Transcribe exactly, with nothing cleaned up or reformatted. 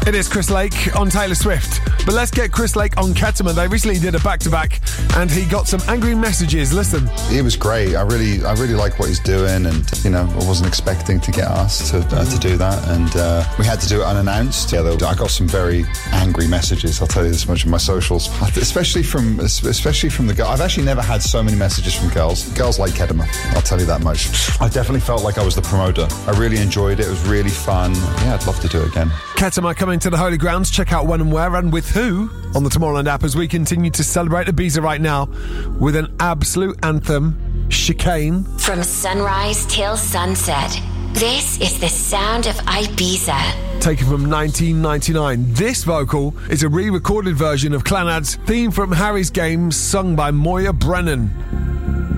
It is Chris Lake on Taylor Swift. But let's get Chris Lake on Ketama. They recently did a back-to-back and he got some angry messages. Listen. He was great. I really I really like what he's doing, and, you know, I wasn't expecting to get asked to uh, to do that, and uh, we had to do it unannounced. Yeah, I got some very angry messages, I'll tell you this much, on my socials, especially from especially from the girl. I've actually never had so many messages from girls. Girls like Ketama, I'll tell you that much. I definitely felt like I was the promoter. I really enjoyed it. It was really fun. Yeah, I'd love to do it again. Ketama coming to the Holy Grounds. Check out when and where and with who on the Tomorrowland app as we continue to celebrate Ibiza right now with an absolute anthem, Chicane. From sunrise till sunset, this is the sound of Ibiza. Taken from nineteen ninety-nine. This vocal is a re-recorded version of Clanad's theme from Harry's Game, sung by Moya Brennan.